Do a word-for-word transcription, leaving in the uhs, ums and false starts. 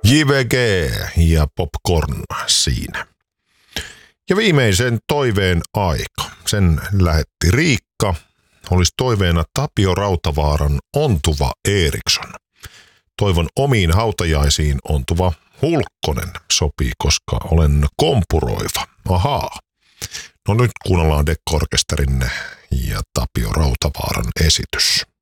J V G ja Popcorn siinä. Ja viimeisen toiveen aika. Sen lähetti Riikka. Olisi toiveena Tapio Rautavaaran Ontuva Eriksson. Toivon omiin hautajaisiin ontuva Hulkkonen sopii, koska olen kompuroiva. Ahaa. No nyt kuunnellaan Dekko-orkesterin ja Tapio Rautavaaran esitys.